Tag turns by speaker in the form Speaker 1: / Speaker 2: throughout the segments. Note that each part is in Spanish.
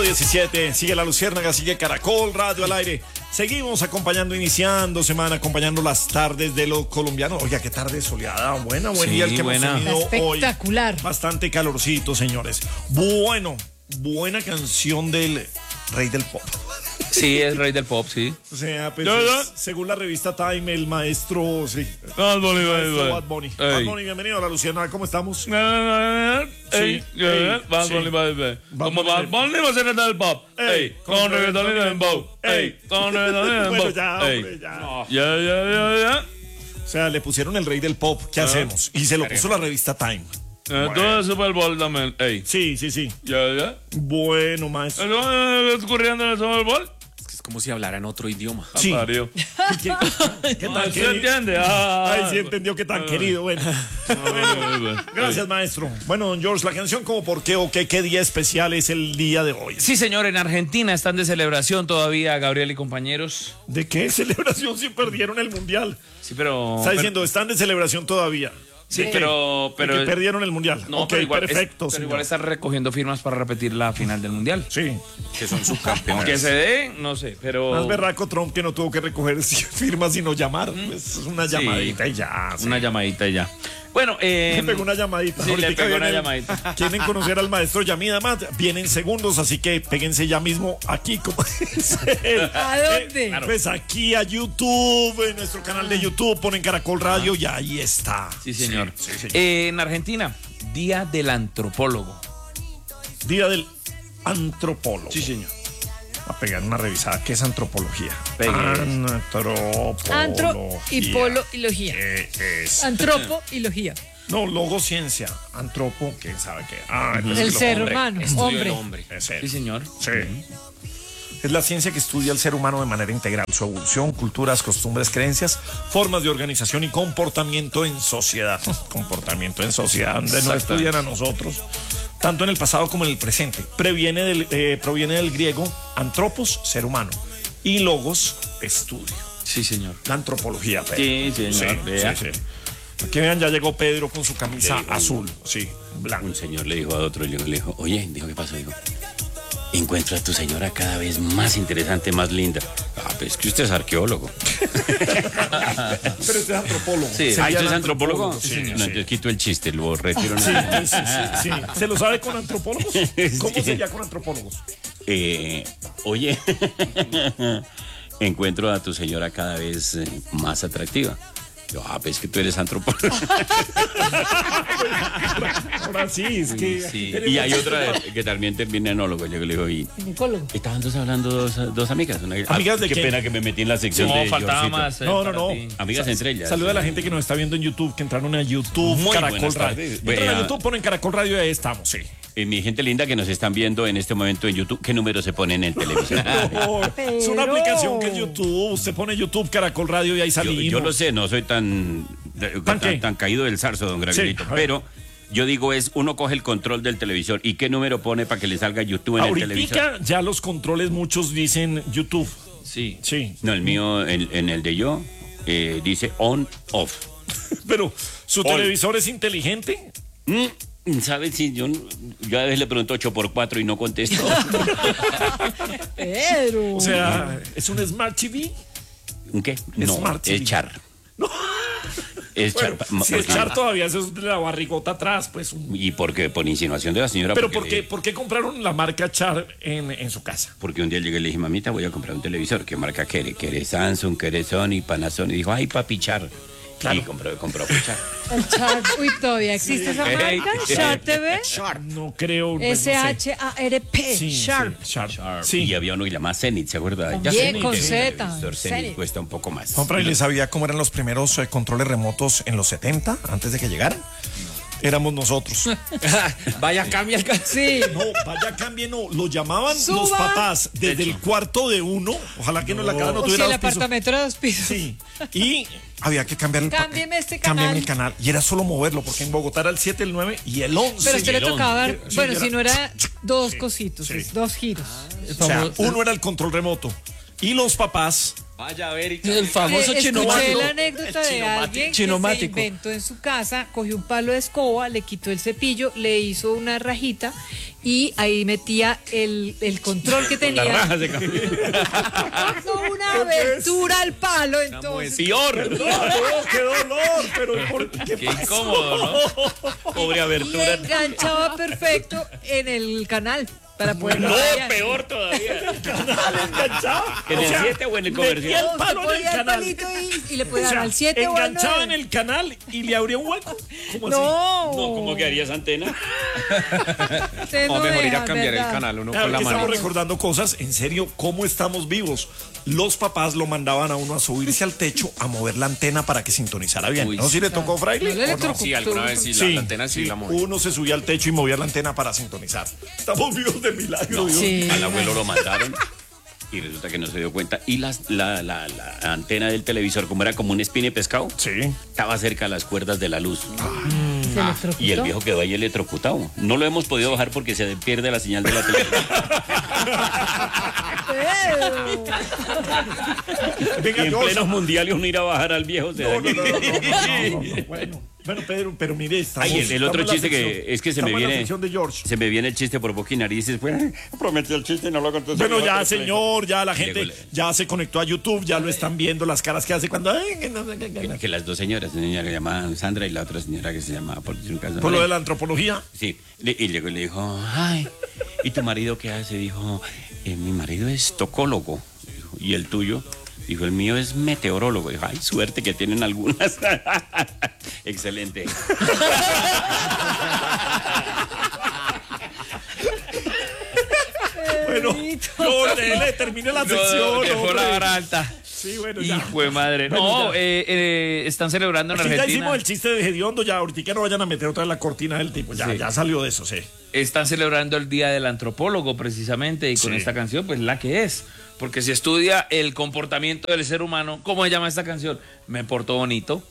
Speaker 1: 8:17, sigue La Luciérnaga, sigue Caracol Radio al aire. Seguimos acompañando, iniciando semana, acompañando las tardes de los colombianos. Oiga, qué tarde soleada, buen día el que hemos tenido hoy.
Speaker 2: Espectacular.
Speaker 1: Bastante calorcito, señores. Bueno, buena canción del rey del pop.
Speaker 3: Sí, es rey del pop, sí.
Speaker 1: O sea, pues, según la revista Time, el maestro, sí.
Speaker 3: Bad Bunny,
Speaker 1: Bad Bunny. Bad Bunny, bienvenido a La Luciérnaga, ¿cómo estamos?
Speaker 3: Sí, Bad Bunny, como Bad Bunny va a ser el del pop. Ey, con reggaetón y dembow. Ey, con reggaetón y dembow.
Speaker 1: Bueno, ya, hombre, ya. O sea, le pusieron el rey del pop, ¿qué hacemos? Y se lo puso la revista Time.
Speaker 3: Todo el Super Bowl también. Ey.
Speaker 1: Sí.
Speaker 3: Ya.
Speaker 1: Bueno, maestro.
Speaker 3: ¿Qué está ocurriendo en el Super Bowl?
Speaker 4: Es como si hablara en otro idioma.
Speaker 1: Sí. ¿Qué tan
Speaker 3: ¿Se
Speaker 1: querido?
Speaker 3: entiende?
Speaker 1: Ay, sí entendió qué tan querido. Bueno. Gracias, maestro. Bueno, don George, la canción como por qué o qué día especial es el día de hoy.
Speaker 3: Sí, señor, en Argentina están de celebración todavía Gabriel y compañeros.
Speaker 1: ¿De qué celebración si perdieron el mundial?
Speaker 3: Sí, pero...
Speaker 1: Está diciendo, están de celebración todavía.
Speaker 3: Sí,
Speaker 1: ¿De
Speaker 3: pero
Speaker 1: que perdieron el mundial.
Speaker 3: No,
Speaker 1: ok,
Speaker 3: pero igual,
Speaker 1: perfecto.
Speaker 3: pero igual están recogiendo firmas para repetir la final del mundial.
Speaker 1: Sí.
Speaker 4: Que son subcampeones.
Speaker 3: Que se dé, no sé, pero...
Speaker 1: Más berraco Trump que no tuvo que recoger firmas sino llamar. Pues, es una llamadita y ya. Sí.
Speaker 3: Una llamadita y ya. Bueno,
Speaker 1: le pegó una llamadita.
Speaker 3: Sí,
Speaker 1: ahorita
Speaker 3: le pegó una llamadita.
Speaker 1: Quieren conocer al maestro Yamida Mat. Vienen segundos, así que péguense ya mismo aquí. Como
Speaker 2: ¿A dónde?
Speaker 1: Pues aquí a YouTube, en nuestro canal de YouTube, ponen Caracol Radio y ahí está.
Speaker 3: Sí, señor.
Speaker 1: Sí.
Speaker 3: En Argentina, Día del Antropólogo.
Speaker 1: Día del Antropólogo.
Speaker 3: Sí, señor.
Speaker 1: A pegar una revisada. ¿Qué es antropología?
Speaker 2: Antro y polo-ilogía. Antropo y logía.
Speaker 1: No, logociencia. Antropo, ¿quién sabe qué?
Speaker 2: El ser humano, hombre.
Speaker 3: Sí, señor.
Speaker 1: Sí. Es la ciencia que estudia al ser humano de manera integral, su evolución, culturas, costumbres, creencias, formas de organización y comportamiento en sociedad. Comportamiento en sociedad, donde no estudian a nosotros, tanto en el pasado como en el presente. Proviene del griego antropos, ser humano, y logos, estudio.
Speaker 3: Sí, señor.
Speaker 1: La antropología, Pedro.
Speaker 3: Sí, señor. Vea.
Speaker 1: Sí. Aquí vean, ya llegó Pedro con su camisa azul, blanco.
Speaker 4: Un señor le dijo a otro, le dijo, oye, dijo, ¿qué pasó? Dijo, encuentro a tu señora cada vez más interesante, más linda. Pues que usted es arqueólogo.
Speaker 1: Pero usted es antropólogo.
Speaker 4: Sí. ¿Usted es antropólogo?
Speaker 1: Sí,
Speaker 4: No, entonces quito el chiste, lo retiro.
Speaker 1: Sí. ¿Se lo sabe con antropólogos? ¿Cómo sería con antropólogos?
Speaker 4: Oye, encuentro a tu señora cada vez más atractiva. Yo, pues que tú eres antropólogo.
Speaker 1: Ahora sí, es que...
Speaker 4: Sí. Y hay otra que también termina enólogo. Yo le digo, y
Speaker 2: Ginecólogo.
Speaker 4: estaban hablando dos amigas.
Speaker 1: ¿Amigas de
Speaker 4: qué
Speaker 1: qué?
Speaker 4: pena que me metí en la sección
Speaker 3: No,
Speaker 4: de
Speaker 3: faltaba
Speaker 4: Georgito.
Speaker 3: más.
Speaker 1: No.
Speaker 4: Amigas entre ellas.
Speaker 1: Saluda a la gente que nos está viendo en YouTube, que entraron a YouTube,
Speaker 4: Muy
Speaker 1: Caracol
Speaker 4: buenas
Speaker 1: Radio.
Speaker 4: tardes.
Speaker 1: Entran a YouTube, ponen Caracol Radio y ahí estamos, sí.
Speaker 4: Mi gente linda que nos están viendo en este momento en YouTube, ¿qué número se ponen en televisión?
Speaker 1: No, es una aplicación que es YouTube. Usted pone YouTube, Caracol Radio y ahí salimos.
Speaker 4: Yo lo sé, no soy tan caído del zarzo, don Gabrielito,
Speaker 1: Sí,
Speaker 4: pero yo digo uno coge el control del televisor y qué número pone para que le salga YouTube en el televisor.
Speaker 1: Ahorita ya los controles muchos dicen YouTube.
Speaker 3: Sí.
Speaker 4: No, el mío, en el de yo, dice on, off.
Speaker 1: Pero, ¿su televisor es inteligente?
Speaker 4: ¿Sabes? Si yo a veces le pregunto 8x4 y no contesto.
Speaker 2: Pedro.
Speaker 1: O sea, ¿es un Smart TV?
Speaker 4: ¿Un qué? No,
Speaker 1: Smart TV.
Speaker 4: es char. Es
Speaker 1: Bueno,
Speaker 4: char.
Speaker 1: si es char todavía, eso es de la barrigota atrás, pues.
Speaker 4: ¿Y por qué? Por insinuación de la señora.
Speaker 1: Pero
Speaker 4: porque,
Speaker 1: ¿por qué compraron la marca Char en su casa?
Speaker 4: Porque un día llegué y le dije, mamita, voy a comprar un televisor. ¿Qué marca quiere? ¿Quiere Samsung? ¿Quiere Sony? Panasonic? Y dijo, ay, papi, Char.
Speaker 1: Claro.
Speaker 4: Y compró Char.
Speaker 2: El Char. Uy, todavía existe esa marca. Char TV.
Speaker 1: No creo. pues, no sé.
Speaker 2: S-H-A-R-P.
Speaker 1: Sí,
Speaker 2: Sharp.
Speaker 1: sí, Sharp.
Speaker 4: Sí. Y había uno que llamaba Zenith, ¿se acuerda?
Speaker 2: También
Speaker 4: Zenith,
Speaker 2: con
Speaker 4: el
Speaker 2: Z.
Speaker 4: televisor Zenith
Speaker 2: Zenith.
Speaker 4: cuesta un poco más.
Speaker 1: Compra, ¿y le sabía cómo eran los primeros controles remotos en los 70, antes de que llegaran? Éramos nosotros.
Speaker 4: Vaya, cambia el
Speaker 2: Sí.
Speaker 1: No, vaya, cambie, no. Lo llamaban
Speaker 2: Suba.
Speaker 1: los papás desde el cuarto de uno. Ojalá que la casa no
Speaker 2: O si
Speaker 1: tuviera
Speaker 2: el
Speaker 1: 2 pisos.
Speaker 2: apartamento era 2 pisos.
Speaker 1: Sí. Y había que cambiar el
Speaker 2: Cámbieme este
Speaker 1: Cámbiame
Speaker 2: canal.
Speaker 1: el canal. Y era solo moverlo, porque en Bogotá era el 7, el 9 y el 11.
Speaker 2: Pero a usted le tocaba,
Speaker 1: Sí,
Speaker 2: bueno,
Speaker 1: era-
Speaker 2: si no era dos cositos,
Speaker 1: sí.
Speaker 2: es 2 giros.
Speaker 1: O sea, uno era el control remoto. Y los papás...
Speaker 4: Vaya a ver y
Speaker 3: El famoso
Speaker 2: Escuché
Speaker 3: chinomático.
Speaker 2: la anécdota de alguien que se
Speaker 3: Chinomático.
Speaker 2: inventó en su casa, cogió un palo de escoba, le quitó el cepillo, le hizo una rajita y ahí metía el control que tenía.
Speaker 3: La raja se cambió.
Speaker 2: Hizo una abertura al palo, entonces.
Speaker 3: Peor.
Speaker 1: ¡Qué dolor! Pero ¿por qué?
Speaker 4: Qué incómodo, ¿no? Pobre
Speaker 2: Y
Speaker 4: abertura.
Speaker 2: enganchaba perfecto en el canal para poder.
Speaker 4: No, peor todavía. ¿En el 7 o en el comercial?
Speaker 1: el palo en el
Speaker 2: ponía el
Speaker 1: canal.
Speaker 2: palito y le podía
Speaker 1: O
Speaker 2: dar
Speaker 1: sea,
Speaker 2: al 7 o al
Speaker 1: enganchaba
Speaker 2: 9.
Speaker 1: en el canal y le abría un hueco. ¿Cómo así?
Speaker 2: No.
Speaker 4: No, ¿cómo quedaría esa antena?
Speaker 2: Usted
Speaker 5: O
Speaker 2: no
Speaker 5: mejor ir
Speaker 2: deja,
Speaker 5: a cambiar
Speaker 2: ¿verdad?
Speaker 5: el canal uno
Speaker 1: Claro
Speaker 5: con la
Speaker 1: que
Speaker 5: mano.
Speaker 1: estamos recordando cosas, en serio, cómo estamos vivos. Los papás lo mandaban a uno a subirse al techo a mover la antena para que sintonizara bien.
Speaker 4: Uy,
Speaker 1: ¿No? ¿Sí le tocó, Fraile?
Speaker 2: No le
Speaker 1: ¿O no?
Speaker 2: electrocutó.
Speaker 5: Sí, alguna vez sí,
Speaker 1: Sí,
Speaker 5: la antena sí la moví.
Speaker 1: uno se subía al techo y movía la antena para sintonizar. Estamos vivos de milagro. Dios.
Speaker 2: Sí.
Speaker 4: Al abuelo lo mandaron y resulta que no se dio cuenta. Y la antena del televisor, como era como un espine de pescado,
Speaker 1: Sí.
Speaker 4: estaba cerca de las cuerdas de la luz.
Speaker 2: Se electrocutó.
Speaker 4: Y el viejo quedó ahí electrocutado. No lo hemos podido bajar porque se pierde la señal de la televisión.
Speaker 1: Venga,
Speaker 4: Y en
Speaker 1: George.
Speaker 4: pleno mundial uno ir a bajar al viejo. Se
Speaker 1: No,
Speaker 4: daña.
Speaker 1: no. Bueno, Pedro, pero mire, estamos...
Speaker 4: Ay, el otro
Speaker 1: estamos en la
Speaker 4: chiste
Speaker 1: sección-
Speaker 4: que es que se me
Speaker 1: estamos en la
Speaker 4: viene.
Speaker 1: sección de George.
Speaker 4: Se me viene el chiste por boca y narices. Pues, prometí el chiste y no lo contó.
Speaker 1: Bueno, ya, señor, ya la gente
Speaker 4: Llegó
Speaker 1: ya se conectó a YouTube, ya lo están viendo, las caras que hace cuando...
Speaker 4: que las dos señoras, una señora que se llamaba Sandra y la otra señora que se llamaba por decir un caso.
Speaker 1: Por lo de la antropología.
Speaker 4: Sí, y llegó y le dijo, ay, ¿y tu marido qué hace? Dijo, mi marido es tocólogo. Dijo, ¿y el tuyo? Dijo, el mío es meteorólogo. Dijo, ay, suerte que tienen algunas. Excelente.
Speaker 1: Bueno, George, termine la sección.
Speaker 3: Dejó la
Speaker 1: hombre.
Speaker 3: vara alta.
Speaker 1: Sí, bueno, ya.
Speaker 3: Hijo de madre.
Speaker 1: Bueno,
Speaker 3: No, están celebrando en
Speaker 1: Aquí ya
Speaker 3: Argentina.
Speaker 1: hicimos el chiste de Hediondo, ya ahorita no vayan a meter otra vez la cortina del tipo, ya,
Speaker 3: Sí.
Speaker 1: ya salió de eso, sí.
Speaker 3: Están celebrando el Día del Antropólogo precisamente y con
Speaker 1: Sí.
Speaker 3: esta canción, pues la que es. Porque se estudia el comportamiento del ser humano. ¿Cómo se llama esta canción? Me porto bonito.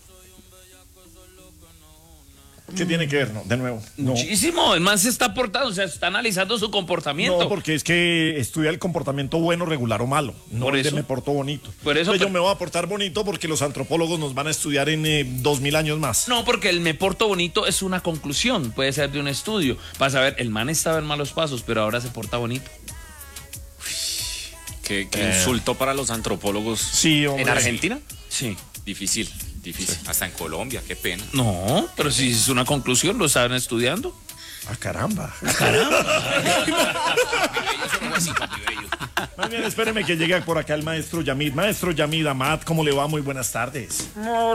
Speaker 1: ¿Qué tiene que ver? No, de nuevo. No.
Speaker 3: Muchísimo. El man se está portando, o sea, está analizando su comportamiento.
Speaker 1: No, porque es que estudia el comportamiento bueno, regular o malo. No
Speaker 3: Por
Speaker 1: el de
Speaker 3: eso.
Speaker 1: me porto bonito.
Speaker 3: Por eso,
Speaker 1: Entonces, yo
Speaker 3: pero-
Speaker 1: me voy a portar bonito porque los antropólogos nos van a estudiar en 2000 años más.
Speaker 3: No, porque el me porto bonito es una conclusión, puede ser de un estudio. Para saber, el man estaba en malos pasos, pero ahora se porta bonito.
Speaker 5: Qué insulto para los antropólogos.
Speaker 1: Sí, hombre.
Speaker 5: ¿En Argentina?
Speaker 3: Sí.
Speaker 5: Difícil. Hasta en Colombia, qué pena.
Speaker 3: No, pero si es una conclusión, lo estaban estudiando.
Speaker 1: Ah, caramba. Más bien, espéreme que llegue por acá el maestro Yamid. Maestro Yamid Amat, ¿cómo le va? Muy buenas tardes.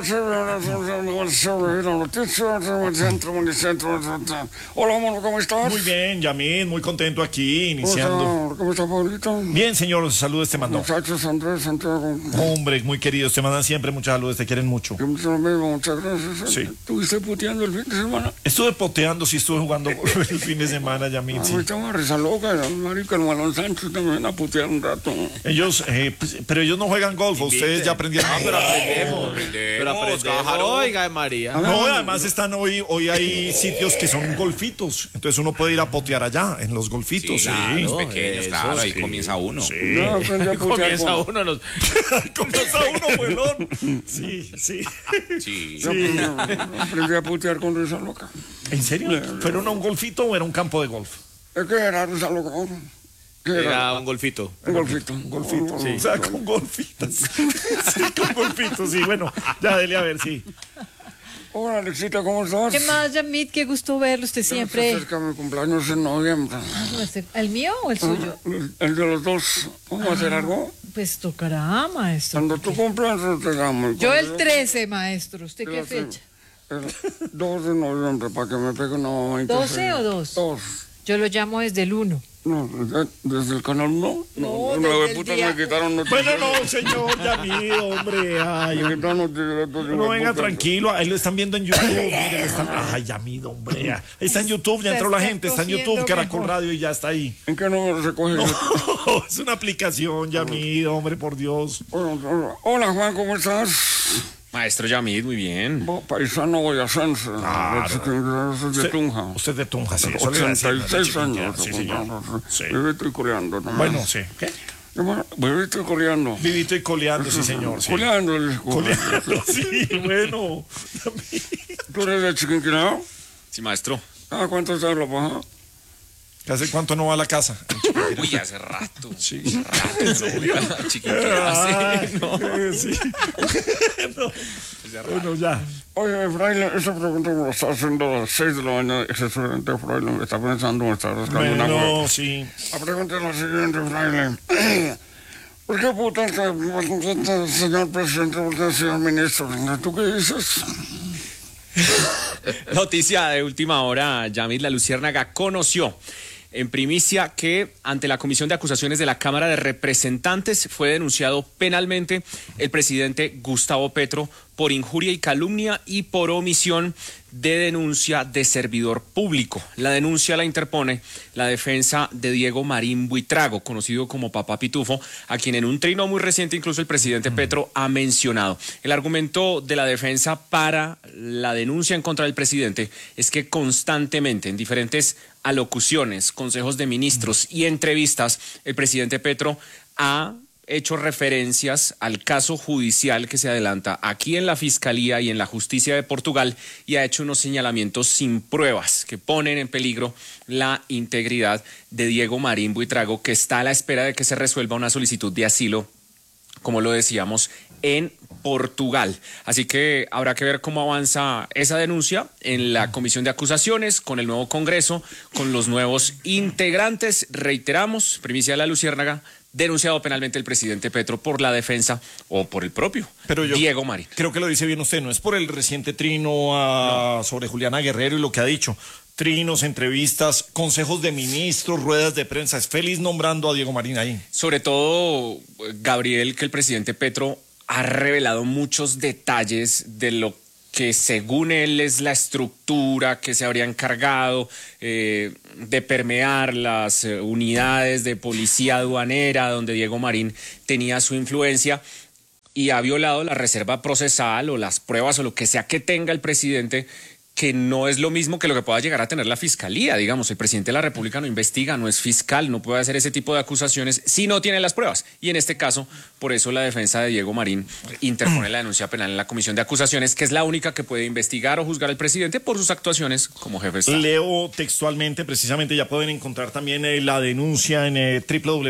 Speaker 6: Hola, mono, ¿cómo estás?
Speaker 1: Muy bien, Yamid, muy contento aquí, iniciando.
Speaker 6: ¿Cómo está, Pablito?
Speaker 1: Bien, señor, salud este mandó.
Speaker 6: Muchachos, Andrés, Santiago.
Speaker 1: Hombre, muy queridos, te mandan siempre muchas saludos, te quieren mucho.
Speaker 6: Yo mucho lo mismo, muchas gracias.
Speaker 1: Sí.
Speaker 6: ¿Estuviste puteando el fin de semana?
Speaker 1: Estuve poteando, sí estuve jugando el fin de semana, Yamid.
Speaker 6: A
Speaker 1: Sí.
Speaker 6: mí estaba risa loca, el marica, el Malón Sánchez también a putear un rato.
Speaker 1: Ellos, pero ellos no juegan golf, ustedes ya aprendieron.
Speaker 5: Pero aprendemos. Oiga, María.
Speaker 1: No, además están hoy hay sitios que son golfitos, entonces uno puede ir a potear allá, en los golfitos, sí.
Speaker 5: Los pequeños, claro, ahí comienza uno.
Speaker 1: Sí.
Speaker 6: Yo aprendí a putear
Speaker 3: Comienza
Speaker 6: con...
Speaker 3: uno los...
Speaker 1: Comienza uno, pelón. Sí, sí.
Speaker 5: Sí.
Speaker 6: Yo aprendí a putear con risa loca.
Speaker 1: ¿En serio? ¿Fueron a un golfito o era un campo de golf?
Speaker 6: Es que era risa loca. ¿Qué era?
Speaker 5: Era un golfito.
Speaker 6: Un golfito.
Speaker 1: Golfito, sí. O sea, con golfitas. Sí, con golfitos, sí. Bueno, ya dele a ver, sí.
Speaker 6: Hola, Alexita, ¿cómo estás?
Speaker 2: ¿Qué más, Yamid? Qué gusto verlo. Usted
Speaker 6: Se
Speaker 2: siempre.
Speaker 6: acerca mi cumpleaños en noviembre.
Speaker 2: ¿El mío o el suyo?
Speaker 6: El de los dos. ¿Vamos a hacer algo?
Speaker 2: Pues tocará, maestro.
Speaker 6: Cuando tú cumplas, te damos.
Speaker 2: Yo el 13, maestro. ¿Usted qué fecha?
Speaker 6: El 2 de noviembre, para que me pegue una mamita.
Speaker 2: 12 o 2?
Speaker 6: 2.
Speaker 2: Yo lo llamo desde el 1.
Speaker 6: No, desde el canal 1.
Speaker 2: No,
Speaker 6: Una
Speaker 2: desde
Speaker 6: vez
Speaker 2: el
Speaker 6: puta
Speaker 2: día-
Speaker 6: me quitaron noticias.
Speaker 1: Bueno, no, señor Yamid, hombre. Ay,
Speaker 6: Me quitaron noticias.
Speaker 1: no, venga, tranquilo. Ahí lo están viendo en YouTube. Miren, están... Ay, Yamid, hombre. Ahí está en YouTube, ya entró la gente. Está en YouTube, Caracol Radio y ya está ahí.
Speaker 6: ¿En qué número se coge?
Speaker 1: No, es una aplicación, Yamid, hombre, por Dios.
Speaker 6: Hola, Juan, ¿cómo estás?
Speaker 5: Maestro Yamid, muy bien.
Speaker 6: Paisano boyacense.
Speaker 1: Claro.
Speaker 6: Soy de Tunja.
Speaker 1: Usted de Tunja, sí. Eso le iba a decir,
Speaker 6: 86
Speaker 1: ¿no?
Speaker 6: años.
Speaker 1: Sí, señor. Sí.
Speaker 6: Vive tricoleando. nomás.
Speaker 1: Bueno, sí. ¿Qué?
Speaker 6: Vivito y coleando.
Speaker 1: Vivito y coleando, sí, señor. Sí.
Speaker 6: Coleando,
Speaker 1: Coleando, sí, bueno.
Speaker 6: ¿Tú eres de Chiquinquirá?
Speaker 5: Sí, maestro.
Speaker 6: ¿Cuánto está la paja?
Speaker 1: ¿Hace cuánto no va a la casa?
Speaker 5: Uy, hace rato.
Speaker 1: Sí.
Speaker 5: ¿En serio? Chiquinquirá, sí, no.
Speaker 1: Sí. No. Bueno, ya.
Speaker 6: Oye, fraile, esa pregunta me la está haciendo a las 6 de la mañana. Excelente, fraile, me está pensando, me está rascando una hueá.
Speaker 1: No, sí.
Speaker 6: La pregunta es la siguiente, fraile. ¿Por qué puta señor presidente, usted, señor ministro? ¿Tú qué dices?
Speaker 5: Noticia de última hora, Yamid La Luciérnaga conoció en primicia que ante la Comisión de Acusaciones de la Cámara de Representantes fue denunciado penalmente el presidente Gustavo Petro por injuria y calumnia y por omisión de denuncia de servidor público. La denuncia la interpone la defensa de Diego Marín Buitrago, conocido como Papá Pitufo, a quien en un trino muy reciente incluso el presidente Petro ha mencionado. El argumento de la defensa para la denuncia en contra del presidente es que constantemente en diferentes alocuciones, consejos de ministros y entrevistas, el presidente Petro ha hecho referencias al caso judicial que se adelanta aquí en la Fiscalía y en la Justicia de Portugal y ha hecho unos señalamientos sin pruebas que ponen en peligro la integridad de Diego Marín Buitrago, que está a la espera de que se resuelva una solicitud de asilo, como lo decíamos, en Portugal. Así que habrá que ver cómo avanza esa denuncia en la Comisión de Acusaciones, con el nuevo Congreso, con los nuevos integrantes. Reiteramos, primicia de La Luciérnaga, denunciado penalmente el presidente Petro por la defensa o por el propio Diego Marín.
Speaker 1: Creo que lo dice bien usted, no es por el reciente trino sobre Juliana Guerrero y lo que ha dicho. Trinos, entrevistas, consejos de ministros, ruedas de prensa. Es feliz nombrando a Diego Marín ahí.
Speaker 5: Sobre todo, Gabriel, que el presidente Petro ha revelado muchos detalles de lo que según él es la estructura que se habría encargado de permear las unidades de policía aduanera donde Diego Marín tenía su influencia y ha violado la reserva procesal o las pruebas o lo que sea que tenga el presidente, que no es lo mismo que lo que pueda llegar a tener la Fiscalía. Digamos, el presidente de la República no investiga, no es fiscal, no puede hacer ese tipo de acusaciones si no tiene las pruebas. Y en este caso, por eso la defensa de Diego Marín interpone la denuncia penal en la Comisión de Acusaciones, que es la única que puede investigar o juzgar al presidente por sus actuaciones como jefe de Estado.
Speaker 1: Leo textualmente, precisamente ya pueden encontrar también la denuncia en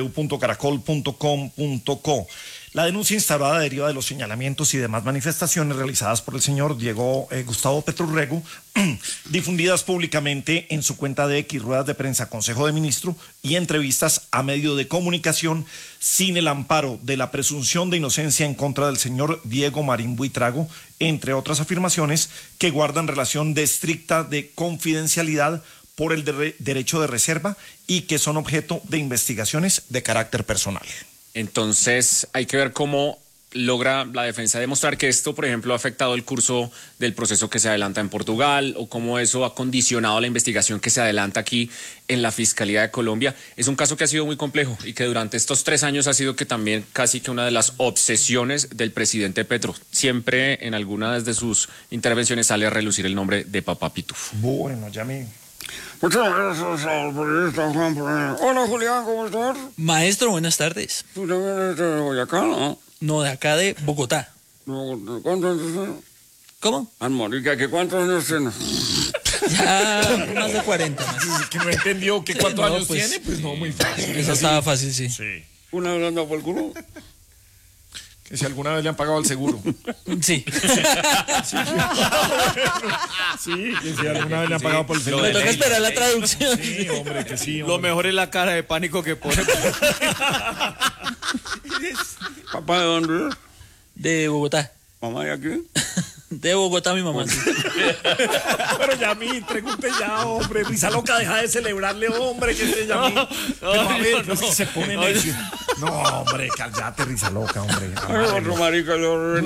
Speaker 1: www.caracol.com.co. La denuncia instaurada deriva de los señalamientos y demás manifestaciones realizadas por el señor Gustavo Petro Regu, difundidas públicamente en su cuenta de X, ruedas de prensa, Consejo de Ministros y entrevistas a medio de comunicación, sin el amparo de la presunción de inocencia en contra del señor Diego Marín Buitrago, entre otras afirmaciones que guardan relación de estricta de confidencialidad por el derecho de reserva y que son objeto de investigaciones de carácter personal.
Speaker 5: Entonces hay que ver cómo logra la defensa demostrar que esto, por ejemplo, ha afectado el curso del proceso que se adelanta en Portugal o cómo eso ha condicionado la investigación que se adelanta aquí en la Fiscalía de Colombia. Es un caso que ha sido muy complejo y que durante estos 3 años ha sido que también casi que una de las obsesiones del presidente Petro. Siempre en alguna de sus intervenciones sale a relucir el nombre de Papá Pitufo.
Speaker 1: Bueno, ya me...
Speaker 6: Muchas gracias al periodista Juan Pérez. Hola, Julián, ¿cómo estás?
Speaker 7: Maestro, buenas tardes.
Speaker 6: Tú también eres de Boyacá, ¿no?
Speaker 7: No, de acá de Bogotá.
Speaker 6: ¿Cuántos años tienes?
Speaker 7: ¿Cómo?
Speaker 6: Marica, ¿qué cuántos años tienes?
Speaker 7: Ya más de 40. Más.
Speaker 1: Que no entendió que cuántos
Speaker 7: No,
Speaker 1: años
Speaker 7: pues,
Speaker 1: tiene, pues no, muy fácil.
Speaker 7: Eso estaba fácil, sí.
Speaker 1: Sí.
Speaker 6: ¿Una vez anda por el culo?
Speaker 1: Que si alguna vez le han pagado el seguro.
Speaker 7: Sí.
Speaker 1: Sí, que si alguna vez le han pagado por el seguro.
Speaker 7: Me toca esperar la traducción.
Speaker 1: Sí, hombre, que sí.
Speaker 3: Lo mejor es la cara de pánico que pone.
Speaker 6: ¿Papá de dónde es?
Speaker 7: De Bogotá.
Speaker 6: ¿Mamá de aquí?
Speaker 7: De Bogotá, mi mamá. Sí.
Speaker 1: Pero Yamí, pregunte ya, hombre. Risa loca, deja de celebrarle, hombre, que se Yamí. Pero a ver, no es que se pone necio. No, hombre, cállate, risa loca, hombre.
Speaker 6: Otro marica,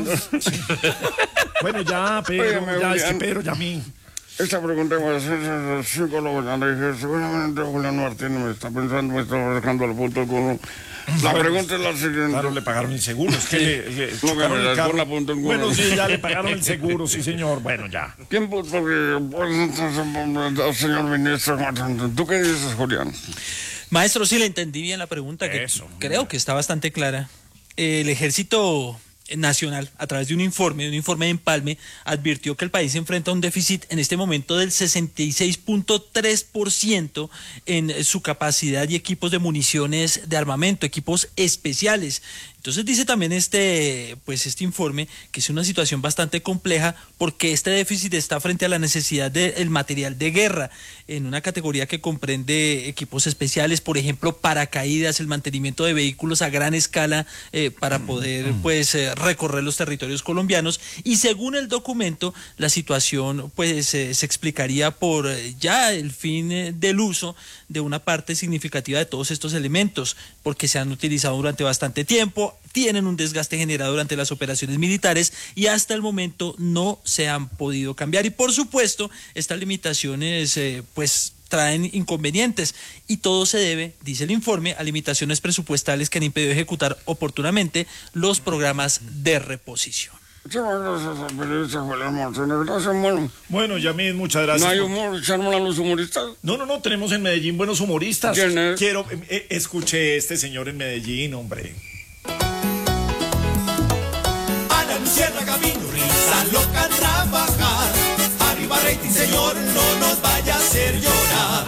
Speaker 1: Bueno, ya, pero,
Speaker 6: Óyeme,
Speaker 1: ya, es que
Speaker 6: Julián.
Speaker 1: pero, Yamí.
Speaker 6: Esta pregunta va a ser al psicólogo. Ya le dije, seguramente Julián Martínez me está pensando, me está rascando el punto del culo. La pregunta es la siguiente.
Speaker 1: Claro, le pagaron el seguro. Es que le
Speaker 6: No,
Speaker 1: chocaron
Speaker 6: que me
Speaker 1: el
Speaker 6: da por
Speaker 1: carro.
Speaker 6: la punta del culo.
Speaker 1: Bueno, sí, ya le pagaron el seguro, sí, señor. Bueno, ya.
Speaker 6: ¿Quién puso que, pues, entonces, señor ministro, ¿tú qué dices, Julián?
Speaker 7: Maestro, sí le entendí bien la pregunta, que
Speaker 1: Eso.
Speaker 7: creo que está bastante clara. El Ejército Nacional, a través de un informe de empalme, advirtió que el país enfrenta un déficit en este momento del 66.3% en su capacidad y equipos de municiones de armamento, equipos especiales. Entonces dice también este informe que es una situación bastante compleja porque este déficit está frente a la necesidad del material de guerra en una categoría que comprende equipos especiales, por ejemplo, paracaídas, el mantenimiento de vehículos a gran escala para poder recorrer los territorios colombianos, y según el documento la situación se explicaría por ya el fin del uso de una parte significativa de todos estos elementos, porque se han utilizado durante bastante tiempo, tienen un desgaste generado durante las operaciones militares y hasta el momento no se han podido cambiar. Y por supuesto, estas limitaciones traen inconvenientes y todo se debe, dice el informe, a limitaciones presupuestales que han impedido ejecutar oportunamente los programas de reposición.
Speaker 1: Bueno, Yamid, muchas gracias.
Speaker 6: ¿No hay humor? ¿Echarme a los humoristas?
Speaker 1: No, tenemos en Medellín buenos humoristas.
Speaker 6: ¿Quién es?
Speaker 1: Quiero, escuché este señor en Medellín, hombre.
Speaker 8: Ana Luciérnaga vino, risa loca a trabajar. Arriba rating, señor, no nos vaya a hacer llorar.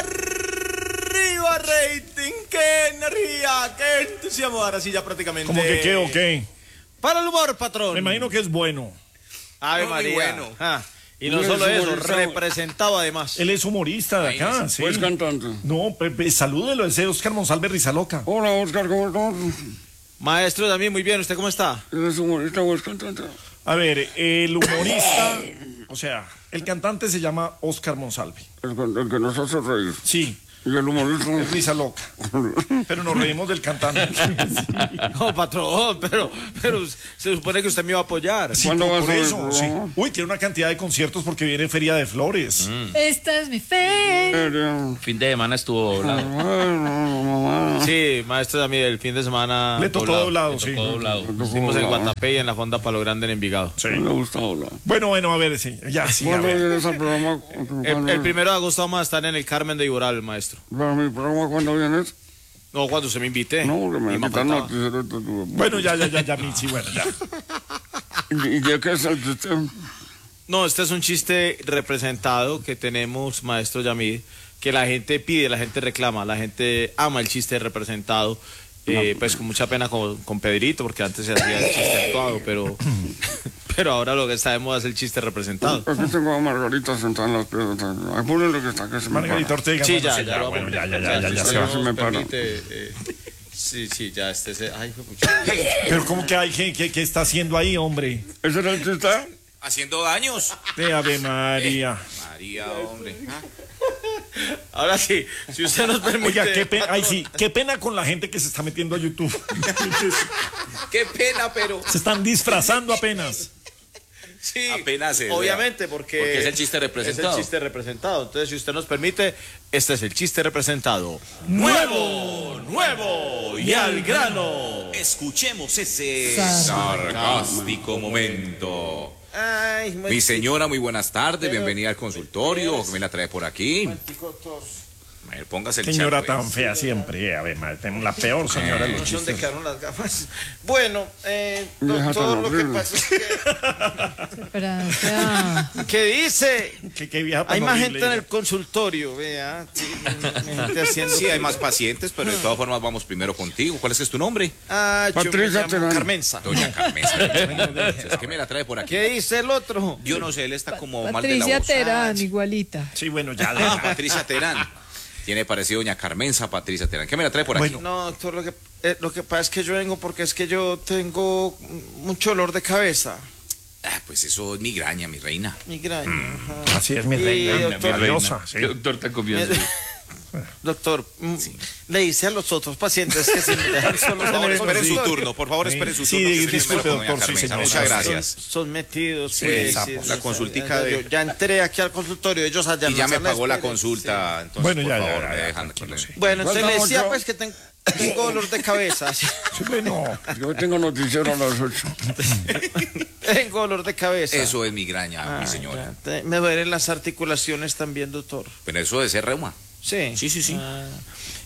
Speaker 8: Arriba rating, qué energía, qué entusiasmo. Ahora sí ya prácticamente.
Speaker 1: ¿Cómo que qué o qué?
Speaker 8: Para el humor, patrón.
Speaker 1: Me imagino que es bueno.
Speaker 8: Ave
Speaker 9: Muy
Speaker 8: María.
Speaker 9: bueno.
Speaker 8: Y no solo eso, representado además.
Speaker 1: Él es humorista de acá, sí.
Speaker 6: Pues cantante.
Speaker 1: No, salúdelo, ese Oscar Monsalve Rizaloca.
Speaker 6: Hola, Oscar, ¿cómo estás?
Speaker 8: Maestro también, muy bien. ¿Usted cómo está?
Speaker 6: ¿Eres humorista o es cantante?
Speaker 1: A ver, el humorista, o sea, el cantante se llama Oscar Monsalve.
Speaker 6: El que nos hace reír.
Speaker 1: Sí.
Speaker 6: Y el humorista.
Speaker 1: Es Rizaloca. Pero nos reímos del cantante.
Speaker 8: No, patrón, pero se supone que usted me iba a apoyar.
Speaker 1: Sí,
Speaker 6: ¿Cuándo va a
Speaker 1: por
Speaker 6: ser el
Speaker 1: eso, sí.
Speaker 6: programa?
Speaker 1: Uy, tiene una cantidad de conciertos porque viene Feria de Flores.
Speaker 2: Esta es mi fe.
Speaker 3: Fin de semana estuvo doblado.
Speaker 8: Sí, maestro también, el fin de semana.
Speaker 1: Le tocó doblado, sí.
Speaker 8: Hicimos en Guatapé y en la Fonda Palo Grande en Envigado.
Speaker 1: Sí.
Speaker 6: Me gusta hablar.
Speaker 1: Bueno, a ver, sí. Ya, sí, a
Speaker 6: ¿Cuándo
Speaker 1: ver.
Speaker 6: vienes al programa?
Speaker 8: El 1 de agosto vamos a estar en el Carmen de Iboral, maestro.
Speaker 6: ¿Para mi programa cuándo vienes?
Speaker 8: No, cuando usted me invite.
Speaker 6: No, porque me
Speaker 8: Y
Speaker 6: quitan
Speaker 8: faltaba.
Speaker 6: noticiero.
Speaker 1: Bueno, ya, Michi, bueno, ya.
Speaker 6: ¿Y de qué es el sistema?
Speaker 8: No, este es un chiste representado que tenemos, maestro Yamid, que la gente pide, la gente reclama, la gente ama el chiste representado. Pues con mucha pena con Pedrito, porque antes se hacía el chiste actuado, pero ahora lo que está de moda es el chiste representado.
Speaker 6: Aquí tengo a Margarita sentada en las piedras. Apúrenle que está, que se me
Speaker 1: Margarita
Speaker 6: para.
Speaker 1: Ortega.
Speaker 8: Sí,
Speaker 1: bueno,
Speaker 8: ya lo
Speaker 1: bueno, ya
Speaker 8: si
Speaker 1: se va.
Speaker 6: se me para.
Speaker 8: permite, sí, ya ay, fue mucho.
Speaker 1: Pero ¿cómo que hay? ¿Qué está haciendo ahí, hombre?
Speaker 6: ¿Ese era el chiste?
Speaker 9: Haciendo daños.
Speaker 1: De Ave María.
Speaker 9: María, hombre.
Speaker 8: Ahora sí, si usted nos permite.
Speaker 1: Oiga, qué pena con la gente que se está metiendo a YouTube.
Speaker 9: Qué pena, pero.
Speaker 1: Se están disfrazando apenas.
Speaker 8: Sí,
Speaker 9: Apenas es,
Speaker 8: obviamente, porque
Speaker 9: es el chiste representado.
Speaker 8: Es el chiste representado. Entonces, si usted nos permite, este es el chiste representado. Nuevo y al grano.
Speaker 9: Escuchemos ese
Speaker 2: Sarcástico.
Speaker 9: sarcástico momento.
Speaker 8: Ay,
Speaker 9: Mi señora, muy buenas tardes, bienvenida al consultorio. ¿Qué me la trae por aquí? A ver, póngase el
Speaker 1: Señora
Speaker 9: charro,
Speaker 1: tan fea siempre. A ver, tenemos la peor señora de los
Speaker 8: ¿Dónde
Speaker 1: chistes.
Speaker 8: quedaron las gafas? Bueno,
Speaker 6: Deja
Speaker 8: doctor,
Speaker 6: tan
Speaker 8: lo que
Speaker 6: horrible.
Speaker 8: pasa es que...
Speaker 2: Espera, o sea,
Speaker 8: ¿Qué dice?
Speaker 1: Qué vieja tan
Speaker 8: Hay más
Speaker 1: horrible
Speaker 8: gente en
Speaker 1: ella.
Speaker 8: el consultorio, vea. Sí, gente haciendo...
Speaker 9: Sí, hay más pacientes, pero de todas formas vamos primero contigo. ¿Cuál es tu nombre?
Speaker 8: Ah, yo me
Speaker 6: Patricia
Speaker 8: llamo
Speaker 6: Terán.
Speaker 8: Carmenza.
Speaker 9: Doña Carmenza. ¿Es que me la trae por aquí?
Speaker 8: ¿Qué dice el otro?
Speaker 9: Yo no sé, él está como mal de la
Speaker 2: Patricia
Speaker 9: voz.
Speaker 2: Terán, igualita.
Speaker 1: Sí, bueno, ya.
Speaker 9: Ah, Patricia Terán. Tiene parecido Doña Carmenza, Patricia Terán. ¿Qué me la trae por aquí?
Speaker 1: Bueno.
Speaker 8: No, doctor, lo que pasa es que yo vengo porque es que yo tengo mucho dolor de cabeza.
Speaker 9: Ah, pues eso es migraña, mi reina.
Speaker 8: Migraña. ajá.
Speaker 1: Así es mi
Speaker 8: Y,
Speaker 1: reina,
Speaker 8: doctor,
Speaker 1: mi diosa. Sí.
Speaker 3: Doctor, te confianza.
Speaker 8: Doctor, le dice a los otros pacientes que se me dejan solos
Speaker 9: Por
Speaker 8: en
Speaker 9: favor,
Speaker 8: el
Speaker 9: esperen su
Speaker 8: consultorio.
Speaker 9: turno. Por favor, esperen su
Speaker 1: Sí,
Speaker 9: turno. que estoy
Speaker 1: disculpe,
Speaker 9: primero con doña
Speaker 1: doctor, sí,
Speaker 9: Carmenza.
Speaker 1: señor.
Speaker 9: Muchas gracias.
Speaker 8: Son metidos.
Speaker 9: Sí,
Speaker 8: pues,
Speaker 9: sapo. La consultica de-
Speaker 8: Yo ya entré aquí al consultorio, ellos allá.
Speaker 9: Y ya
Speaker 8: no
Speaker 9: me
Speaker 8: se
Speaker 9: pagó la
Speaker 8: esperen.
Speaker 9: consulta. Entonces,
Speaker 1: Bueno,
Speaker 9: por
Speaker 1: ya,
Speaker 9: favor,
Speaker 1: ya,
Speaker 9: me
Speaker 1: ya,
Speaker 9: dejan
Speaker 1: tranquilo,
Speaker 9: aquí.
Speaker 1: sí.
Speaker 8: Bueno, entonces le
Speaker 6: Falta
Speaker 8: decía
Speaker 6: mucho.
Speaker 8: pues que tengo dolor de cabeza.
Speaker 1: Sí, bueno.
Speaker 6: Yo tengo noticiero a las 8.
Speaker 8: Tengo dolor de cabeza.
Speaker 9: Eso es migraña, mi señora.
Speaker 8: Ya, me duelen las articulaciones también, doctor.
Speaker 9: Pero eso es ser reuma.
Speaker 8: Sí.
Speaker 9: Sí.
Speaker 8: Ah,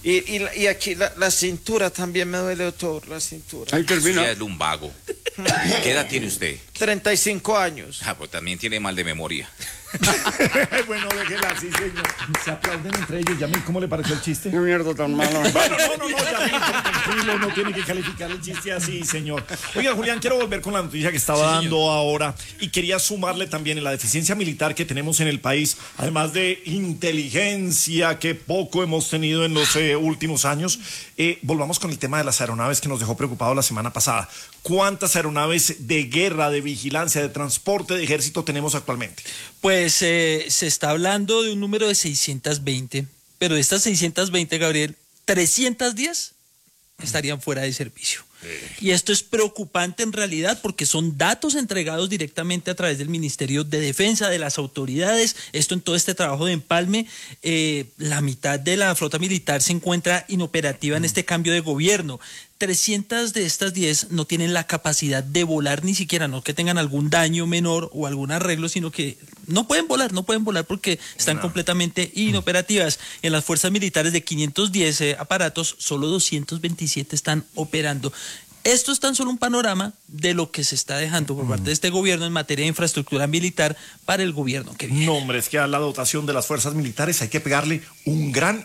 Speaker 8: Y aquí la cintura también me duele, doctor, la cintura.
Speaker 9: Eso ya es lumbago. ¿Qué edad tiene usted?
Speaker 8: 35 años.
Speaker 9: Pues también tiene mal de memoria.
Speaker 1: Bueno, déjela así, señor. Se aplauden entre ellos. Yamil, ¿cómo le pareció el chiste?
Speaker 6: Qué mierda tan malo.
Speaker 1: Bueno, no, Yamil, tranquilo, no tiene que calificar el chiste así, señor. Oiga, Julián, quiero volver con la noticia que estaba dando ahora y quería sumarle también en la deficiencia militar que tenemos en el país, además de inteligencia que poco hemos tenido en los últimos años. Volvamos con el tema de las aeronaves que nos dejó preocupado la semana pasada. ¿Cuántas aeronaves de guerra, de vigilancia, de transporte de ejército tenemos actualmente?
Speaker 7: Pues se está hablando de un número de 620, pero de estas 620, Gabriel, 310 estarían fuera de servicio. Y esto es preocupante en realidad porque son datos entregados directamente a través del Ministerio de Defensa, de las autoridades. Esto en todo este trabajo de empalme, la mitad de la flota militar se encuentra inoperativa en este cambio de gobierno. 300 de estas 10 no tienen la capacidad de volar ni siquiera, no que tengan algún daño menor o algún arreglo, sino que no pueden volar porque están completamente inoperativas. En las fuerzas militares de 510 aparatos, solo 227 están operando. Esto es tan solo un panorama de lo que se está dejando por parte de este gobierno en materia de infraestructura militar para el gobierno que viene.
Speaker 1: No, hombre, es que a la dotación de las fuerzas militares hay que pegarle un gran